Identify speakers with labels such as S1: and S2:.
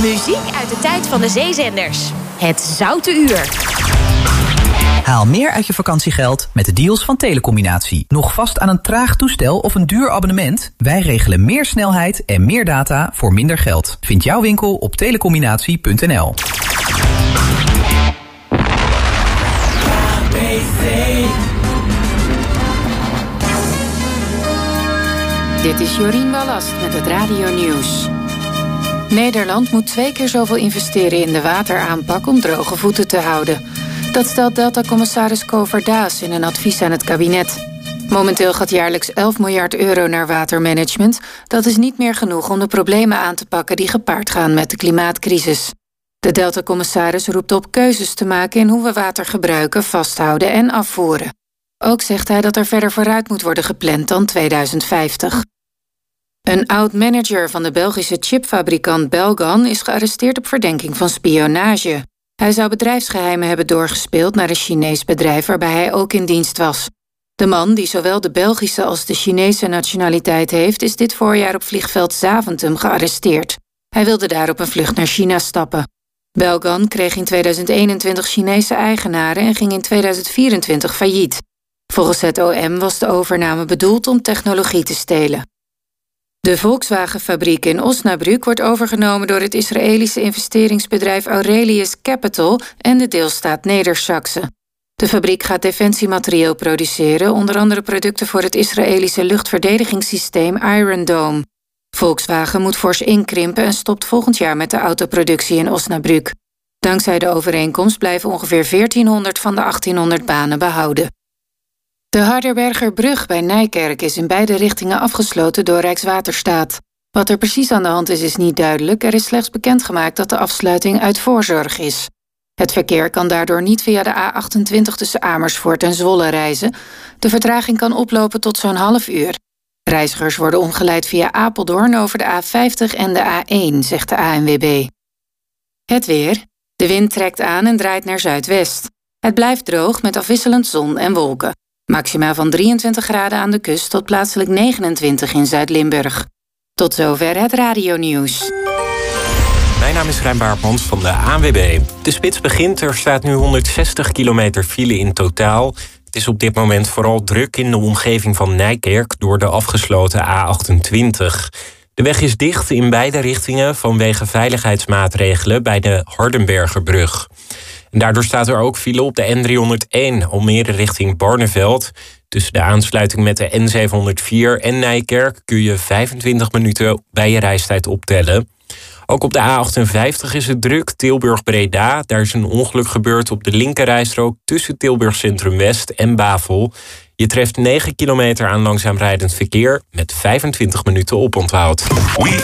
S1: Muziek uit de tijd van de zeezenders. Het Zoute Uur.
S2: Haal meer uit je vakantiegeld met de deals van Telecombinatie. Nog vast aan een traag toestel of een duur abonnement? Wij regelen meer snelheid en meer data voor minder geld. Vind jouw winkel op telecombinatie.nl.
S3: Dit is Jorien Wallast met het Radio Nieuws. Nederland moet 2 keer zoveel investeren in de wateraanpak om droge voeten te houden. Dat stelt Delta-commissaris Kover Daas in een advies aan het kabinet. Momenteel gaat jaarlijks 11 miljard euro naar watermanagement. Dat is niet meer genoeg om de problemen aan te pakken die gepaard gaan met de klimaatcrisis. De Delta-commissaris roept op keuzes te maken in hoe we water gebruiken, vasthouden en afvoeren. Ook zegt hij dat er verder vooruit moet worden gepland dan 2050. Een oud-manager van de Belgische chipfabrikant Belgan is gearresteerd op verdenking van spionage. Hij zou bedrijfsgeheimen hebben doorgespeeld naar een Chinees bedrijf waarbij hij ook in dienst was. De man, die zowel de Belgische als de Chinese nationaliteit heeft, is dit voorjaar op vliegveld Zaventem gearresteerd. Hij wilde daar op een vlucht naar China stappen. Belgan kreeg in 2021 Chinese eigenaren en ging in 2024 failliet. Volgens het OM was de overname bedoeld om technologie te stelen. De Volkswagen-fabriek in Osnabrück wordt overgenomen door het Israëlische investeringsbedrijf Aurelius Capital en de deelstaat Neder-Saxe. De fabriek gaat defensiematerieel produceren, onder andere producten voor het Israëlische luchtverdedigingssysteem Iron Dome. Volkswagen moet fors inkrimpen en stopt volgend jaar met de autoproductie in Osnabrück. Dankzij de overeenkomst blijven ongeveer 1400 van de 1800 banen behouden. De Harderbergerbrug bij Nijkerk is in beide richtingen afgesloten door Rijkswaterstaat. Wat er precies aan de hand is niet duidelijk. Er is slechts bekendgemaakt dat de afsluiting uit voorzorg is. Het verkeer kan daardoor niet via de A28 tussen Amersfoort en Zwolle reizen. De vertraging kan oplopen tot zo'n half uur. Reizigers worden omgeleid via Apeldoorn over de A50 en de A1, zegt de ANWB. Het weer. De wind trekt aan en draait naar zuidwest. Het blijft droog met afwisselend zon en wolken. Maxima van 23 graden aan de kust tot plaatselijk 29 in Zuid-Limburg. Tot zover het radionieuws.
S4: Mijn naam is Rijn Baartmans van de ANWB. De spits begint, er staat nu 160 kilometer file in totaal. Het is op dit moment vooral druk in de omgeving van Nijkerk door de afgesloten A28. De weg is dicht in beide richtingen vanwege veiligheidsmaatregelen bij de Hardenbergerbrug. En daardoor staat er ook file op de N301 Almere richting Barneveld. Tussen de aansluiting met de N704 en Nijkerk kun je 25 minuten bij je reistijd optellen. Ook op de A58 is het druk, Tilburg-Breda. Daar is een ongeluk gebeurd op de linkerrijstrook tussen Tilburg Centrum West en Bavel. Je treft 9 kilometer aan langzaam rijdend verkeer met 25 minuten oponthoud.